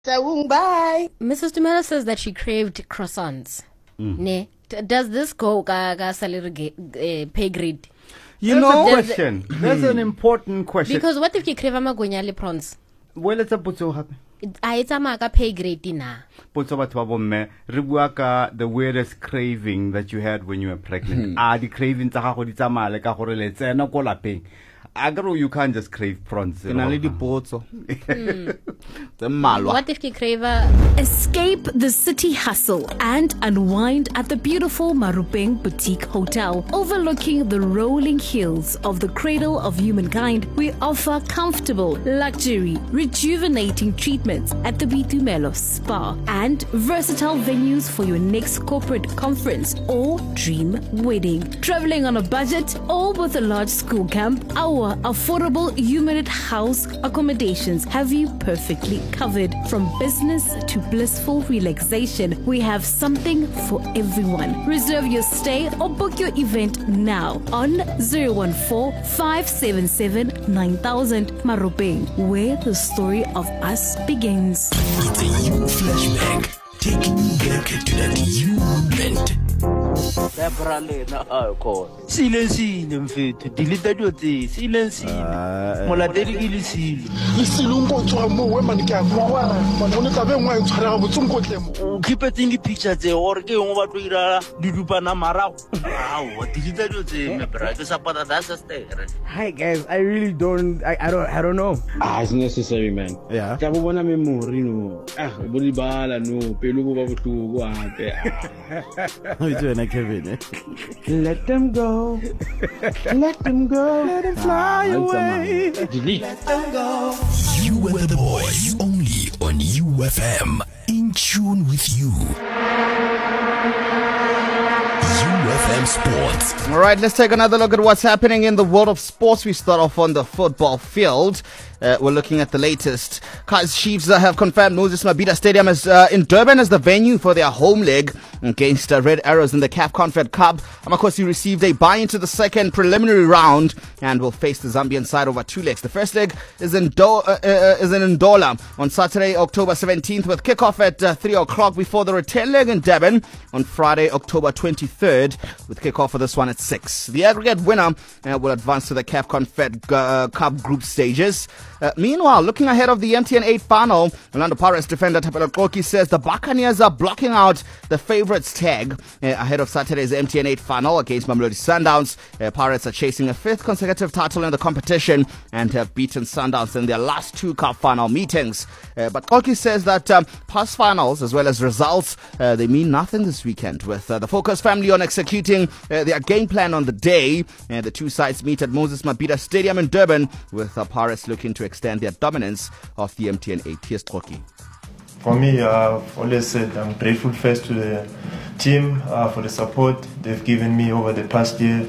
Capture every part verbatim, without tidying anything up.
Bye. Missus Tumelo says that she craved croissants. Mm. Ne? Does this go ga ga salary uh, pay grade? You That's know, a, question. That's an important question. Because what if you crave magonyale prawns? Well, it's a putso happy. I it's a maga pay grade na. Putso batwabo me. Ribuaka the weirdest craving that you had when you were pregnant. Ah, the craving ta ha go di tsamaya le ka gore le tsena ko lapeng. Agro, you can't just crave prawns. Mm. What if you crave a... Escape the city hustle and unwind at the beautiful Marupeng Boutique Hotel. Overlooking the rolling hills of the cradle of humankind, we offer comfortable, luxury, rejuvenating treatments at the Bitumelo Spa and versatile venues for your next corporate conference or dream wedding. Traveling on a budget or with a large school camp, our affordable unit house accommodations have you perfectly covered. From business to blissful relaxation, we have something for everyone. Reserve your stay or book your event now on zero one four, five seven seven, nine thousand. Marupeng, where the story of us begins. It's a you flashback, taking you back to that you moment. Silence mfethu dilita dotse silence molatedi ke le sile isilungo tswa mo we man ke a kwa mona o ne ka be ngwa e tshwara go tsong go tlemo o khipetseng di picture tse gore ke ngwa ba tlo ira di dupana marago awu dilita dotse me bra ke sapata da sa stere. Hi guys, I really don't I, I don't I don't know. Ah, it's necessary, man. Yeah. Ka bo bona memory no. Ah, bo di bala no pelo go ba botlhoko ate. Kevin, eh? Let them go. Let them go. Let them fly ah, away. Delete. Let them go. You were the boys only on U F M. In tune with you. U F M Sports. All right, let's take another look at what's happening in the world of sports. We start off on the football field. Uh, we're looking at the latest. Kaizer Chiefs uh, have confirmed Moses Mabhida Stadium is uh, in Durban as the venue for their home leg against uh, Red Arrows in the C A F Confed Cup. Amakosi received a bye into the second preliminary round and will face the Zambian side over two legs. The first leg is in Do- uh, uh, is in Ndola on Saturday, October seventeenth, with kickoff at uh, three o'clock before the return leg in Durban on Friday, October twenty-third, with kickoff for this one at six. The aggregate winner uh, will advance to the C A F Confed uh, Cup group stages. Uh, meanwhile, looking ahead of the M T N eight final, Orlando Pirates defender Thapelo Qoki says the Buccaneers are blocking out the favourites tag uh, ahead of Saturday's M T N eight final against Mamelodi Sundowns. Uh, Pirates are chasing a fifth consecutive title in the competition and have beaten Sundowns in their last two cup final meetings. Uh, but Qoki says that um, past finals as well as results, uh, they mean nothing this weekend. With uh, the Focus family on executing uh, their game plan on the day, uh, the two sides meet at Moses Mabhida Stadium in Durban, with uh, Pirates looking to extend their dominance of the M T N eight. Here's Qoki. For me, uh, I've always said I'm grateful first to the team uh, for the support they've given me over the past year,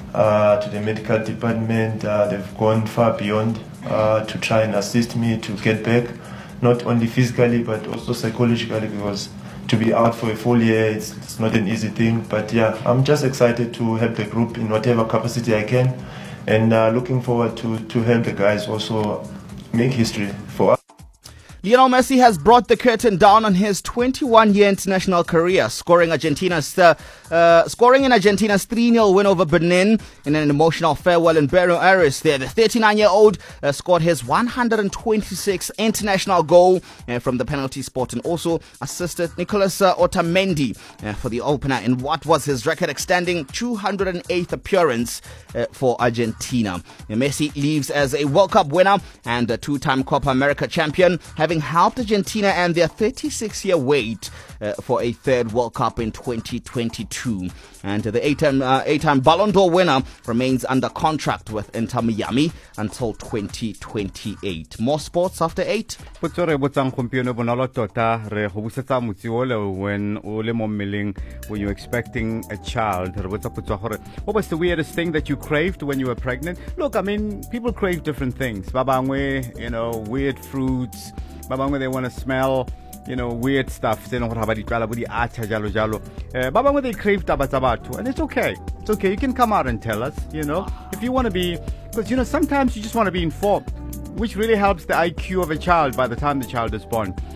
uh, to the medical department. Uh, they've gone far beyond uh, to try and assist me to get back, not only physically but also psychologically, because to be out for a full year, it's, it's not an easy thing. But yeah, I'm just excited to help the group in whatever capacity I can, and uh, looking forward to, to help the guys also make history for us. Lionel Messi has brought the curtain down on his twenty-one-year international career, scoring Argentina's uh, uh, scoring in Argentina's three nil win over Benin in an emotional farewell in Buenos Aires. There, the thirty-nine-year-old uh, scored his one hundred twenty-sixth international goal uh, from the penalty spot and also assisted Nicolas uh, Otamendi uh, for the opener in what was his record-extending two hundred eighth appearance uh, for Argentina. Uh, Messi leaves as a World Cup winner and a two-time Copa America champion, having helped Argentina and their thirty-six-year wait uh, for a third World Cup in twenty twenty-two. And uh, the eight-time uh, eight-time Ballon d'Or winner remains under contract with Inter Miami until twenty twenty-eight. More sports after eight. When when you're expecting a child, what was the weirdest thing that you craved when you were pregnant? Look, I mean, people crave different things. Babangwe, you know, weird fruits. Babangwe, they want to smell, you know, weird stuff. They know what about Babangwe, they crave tabatabatu, and it's okay. It's okay. You can come out and tell us, you know, if you want to be, because, you know, sometimes you just want to be informed, which really helps the I Q of a child by the time the child is born.